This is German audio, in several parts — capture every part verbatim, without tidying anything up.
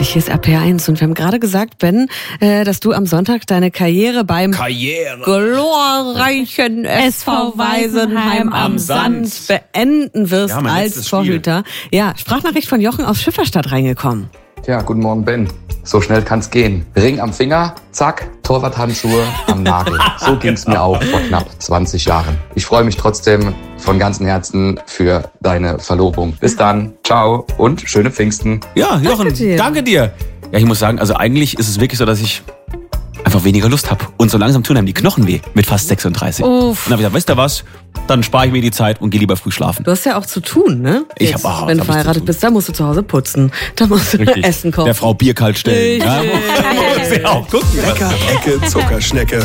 richtig, hier ist R P R eins und wir haben gerade gesagt, Ben, äh, dass du am Sonntag deine Karriere beim Karriere. glorreichen S V Weisenheim am Sand beenden wirst Ja, als Torhüter. Ja, Sprachnachricht von Jochen aus Schifferstadt reingekommen. Ja, guten Morgen, Ben. So schnell kann's gehen. Ring am Finger, zack, Torwarthandschuhe am Nagel. So ging's mir auch vor knapp zwanzig Jahren. Ich freue mich trotzdem von ganzem Herzen für deine Verlobung. Bis dann, ciao und schöne Pfingsten. Ja, Jochen, Danke dir. danke dir. Ja, ich muss sagen, also eigentlich ist es wirklich so, dass ich einfach weniger Lust habe. Und so langsam tun einem die Knochen weh mit fast sechsunddreißig. Uff. Und dann habe ich gesagt, weißt du was, dann spare ich mir die Zeit und gehe lieber früh schlafen. Du hast ja auch zu tun, ne? Ich Jetzt, hab auch- Wenn du hab ich zu verheiratet tun. bist, dann musst du zu Hause putzen. Da musst du Richtig. Essen kochen. Der Frau Bier kalt stellen. Ja, muss ja auch gucken. Bäcker, Ecke, Zuckerschnecke.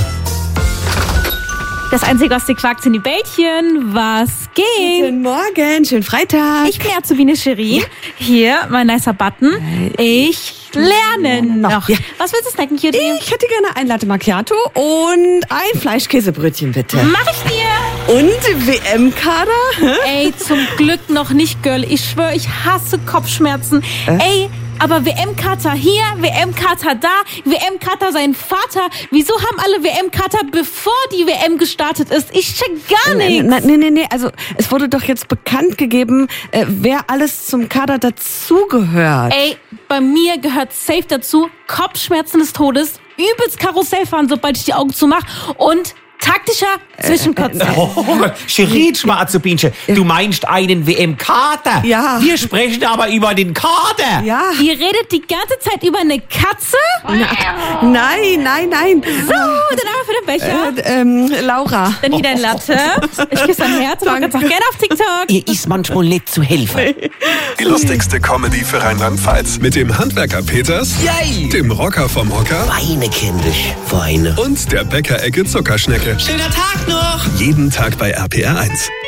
Das einzige, was dir quakt, sind die Bällchen. Was geht? Guten Morgen, schönen Freitag. Ich bin Azubine Cherie. Hier, mein nicer Button. Ich lerne noch. Ja. Was willst du snacken, Cutie? Ich hätte gerne ein Latte Macchiato und ein Fleischkäsebrötchen, bitte. Mach ich dir. Und W M-Kader? Ey, zum Glück noch nicht, Girl. Ich schwöre, ich hasse Kopfschmerzen. Ey, aber W M-Kater hier, W M-Kater da, W M-Kater sein Vater. Wieso haben alle W M-Kater, bevor die W M gestartet ist? Ich check gar nichts. Nein, nee, nee, nee. Also, es wurde doch jetzt bekannt gegeben, äh, wer alles zum Kader dazugehört. Ey, bei mir gehört safe dazu Kopfschmerzen des Todes, übelst Karussell fahren, sobald ich die Augen zumache und taktischer Zwischenkotzer. Oh Gott, Scheritsch mal, Azubinche. Du meinst einen W M-Kater? Ja. Wir sprechen aber über den Kader. Ja. Ihr redet die ganze Zeit über eine Katze? Nein, nein, nein. So, der Name für den Becher. Äh, ähm, Laura. Dann hier dein Latte. Ich küsse dein Herz und mach jetzt auch gerne auf TikTok. Ihr ist manchmal nicht zu helfen. Die lustigste Comedy für Rheinland-Pfalz. Mit dem Handwerker Peters, Yay. dem Rocker vom Hocker Weine kindisch, Weine. und der Bäcker-Ecke Zuckerschnecke. Schöner Tag noch. Jeden Tag bei R P R eins.